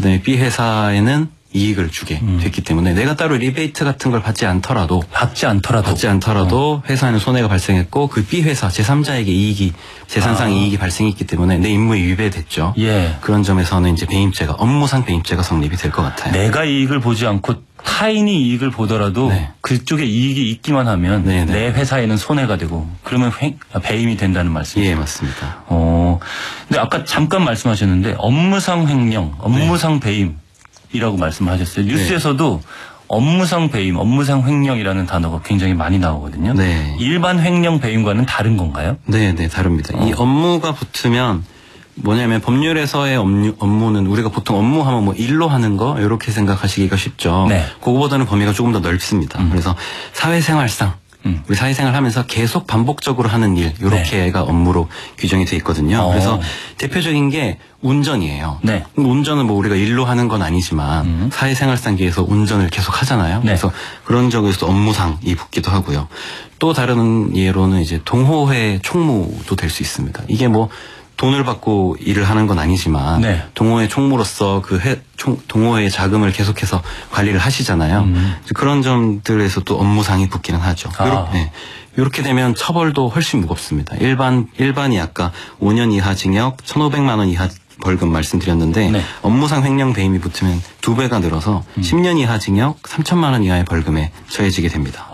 그다음에 B 회사에는 이익을 주게 됐기 때문에 내가 따로 리베이트 같은 걸 받지 않더라도 회사에는 손해가 발생했고 그 B 회사 제3자에게 이익이 재산상 이익이 발생했기 때문에 내 임무에 위배됐죠. 예. 그런 점에서는 이제 배임죄가 업무상 배임죄가 성립이 될 것 같아요. 내가 이익을 보지 않고 타인이 이익을 보더라도 네. 그쪽에 이익이 있기만 하면 네네. 내 회사에는 손해가 되고 그러면 배임이 된다는 말씀이죠. 예, 맞습니다. 근데 아까 잠깐 말씀하셨는데 업무상 횡령, 업무상 배임이라고 말씀하셨어요. 뉴스에서도 업무상 배임, 업무상 횡령이라는 단어가 굉장히 많이 나오거든요. 네. 일반 횡령 배임과는 다른 건가요? 네, 다릅니다. 이 업무가 붙으면 뭐냐면 법률에서의 업무는 우리가 보통 업무하면 뭐 일로 하는 거 이렇게 생각하시기가 쉽죠. 네. 그거보다는 범위가 조금 더 넓습니다. 그래서 사회생활상 우리 사회생활 하면서 계속 반복적으로 하는 일 이렇게가 업무로 규정이 돼 있거든요. 그래서 대표적인 게 운전이에요. 네. 운전은 뭐 우리가 일로 하는 건 아니지만 사회생활상계에서 운전을 계속 하잖아요. 네. 그래서 그런 적에서 업무상이 붙기도 하고요. 또 다른 예로는 이제 동호회 총무도 될 수 있습니다. 이게 뭐 돈을 받고 일을 하는 건 아니지만 동호회 총무로서 그 동호회의 자금을 계속해서 관리를 하시잖아요. 그런 점들에서 또 업무상이 붙기는 하죠. 이렇게 되면 처벌도 훨씬 무겁습니다. 일반이 아까 5년 이하 징역, 1,500만 원 이하 벌금 말씀드렸는데 업무상 횡령 배임이 붙으면 2배가 늘어서 10년 이하 징역, 3천만 원 이하의 벌금에 처해지게 됩니다.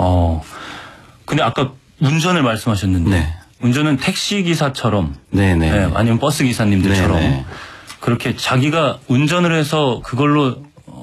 근데 아까 운전을 말씀하셨는데 운전은 택시기사처럼 아니면 버스 기사님들처럼 그렇게 자기가 운전을 해서 그걸로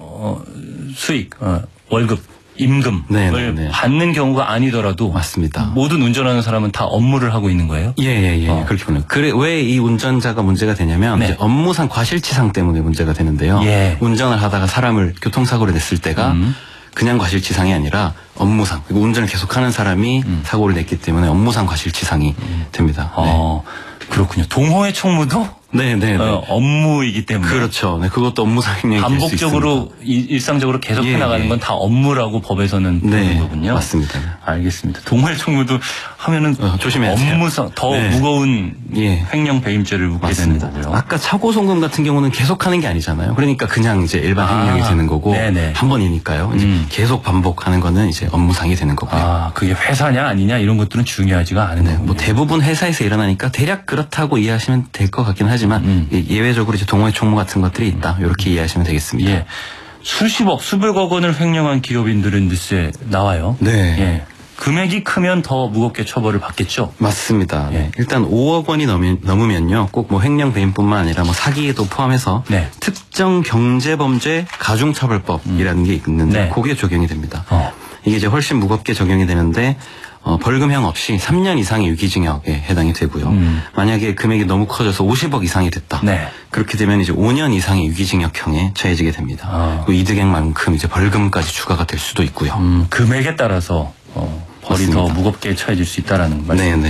수익, 월급, 임금을 받는 경우가 아니더라도 맞습니다. 모든 운전하는 사람은 다 업무를 하고 있는 거예요? 그렇게 보면 왜 이 운전자가 문제가 되냐면 이제 업무상 과실치상 때문에 문제가 되는데요. 운전을 하다가 사람을 교통사고를 냈을 때가 그냥 과실치상이 아니라 업무상, 그리고 운전을 계속하는 사람이 사고를 냈기 때문에 업무상 과실치상이 됩니다. 그렇군요. 동호회 총무도 업무이기 때문에 그렇죠. 그것도 업무상 횡령이 될 수 있습니다. 반복적으로 일상적으로 계속 해나가는 건 다 업무라고 법에서는 보는 거군요. 맞습니다. 알겠습니다. 동호회 총무도 하면은 조심해야 돼요. 업무상 더 무거운 횡령 배임죄를 묻게 되는 거고요. 아까 차고 송금 같은 경우는 계속하는 게 아니잖아요. 그러니까 그냥 이제 일반 횡령이 되는 거고 한 번이니까요. 이제 계속 반복하는 거는 이제 업무상이 되는 거고요. 그게 회사냐 아니냐 이런 것들은 중요하지가 않은 거군요. 뭐 대부분 회사에서 일어나니까 대략 그렇다고 이해하시면 될 것 같긴 하지만 예외적으로 이제 동호회 총무 같은 것들이 있다. 이렇게 이해하시면 되겠습니다. 수십억, 수백억 원을 횡령한 기업인들은 뉴스에 나와요. 금액이 크면 더 무겁게 처벌을 받겠죠? 맞습니다. 일단 5억 원이 넘으면요. 꼭 뭐 횡령 배임뿐만 아니라 뭐 사기도 포함해서 특정 경제범죄 가중처벌법이라는 게 있는데 그게 적용이 됩니다. 이게 이제 훨씬 무겁게 적용이 되는데 벌금형 없이 3년 이상의 유기징역에 해당이 되고요. 만약에 금액이 너무 커져서 50억 이상이 됐다. 그렇게 되면 이제 5년 이상의 유기징역형에 처해지게 됩니다. 그리고 이득액만큼 이제 벌금까지 추가가 될 수도 있고요. 금액에 따라서 벌이 더 무겁게 처해질 수 있다라는 말씀.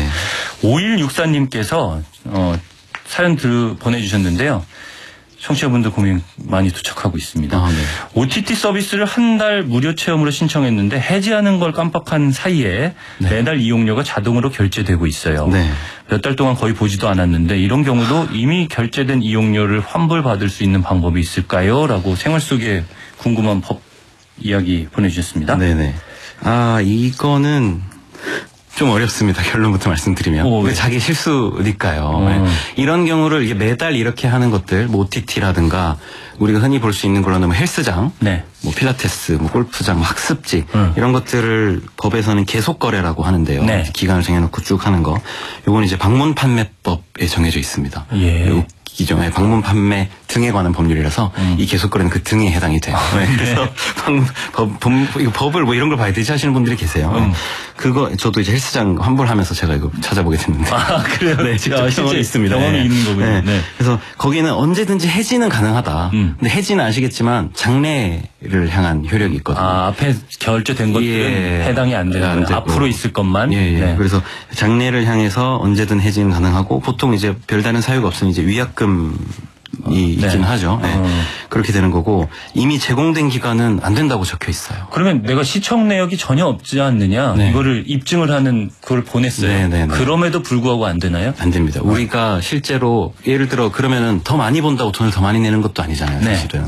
5164님께서 사연 보내주셨는데요. 청취자분들 고민 많이 도착하고 있습니다. OTT 서비스를 한 달 무료 체험으로 신청했는데 해지하는 걸 깜빡한 사이에 매달 이용료가 자동으로 결제되고 있어요. 몇 달 동안 거의 보지도 않았는데 이런 경우도 이미 결제된 이용료를 환불받을 수 있는 방법이 있을까요? 라고 생활 속에 궁금한 법 이야기 보내주셨습니다. 이거는 좀 어렵습니다. 결론부터 말씀드리면. 자기 실수니까요. 이런 경우를 이게 매달 이렇게 하는 것들, 뭐 OTT라든가 우리가 흔히 볼 수 있는 걸로는 뭐 헬스장, 뭐 필라테스, 뭐 골프장, 뭐 학습지 이런 것들을 법에서는 계속 거래라고 하는데요. 기간을 정해놓고 쭉 하는 거. 요건 이제 방문 판매법에 정해져 있습니다. 기존의 방문 판매 등에 관한 법률이라서 이 계속거래는 그 등에 해당이 돼요. 그래서 법을 뭐 이런 걸 봐야 되지 하시는 분들이 계세요. 그거 저도 이제 헬스장 환불하면서 제가 이거 찾아보게 됐는데. 그래요? 직접 경험이 있습니다. 경험이 있는 거군요. 그래서 거기는 언제든지 해지는 가능하다. 근데 해지는 아시겠지만 장래를 향한 효력이 있거든요. 앞에 결제된 것들은 해당이 안 되는 앞으로 있을 것만. 그래서 장래를 향해서 언제든 해지는 가능하고 보통 이제 별다른 사유가 없으면 이제 위약금이 있긴 하죠. 그렇게 되는 거고 이미 제공된 기간은 안 된다고 적혀 있어요. 그러면 내가 시청 내역이 전혀 없지 않느냐 이거를 입증을 하는 그걸 보냈어요. 그럼에도 불구하고 안 되나요? 안 됩니다. 우리가 실제로 예를 들어 그러면은 더 많이 본다고 돈을 더 많이 내는 것도 아니잖아요. 사실은.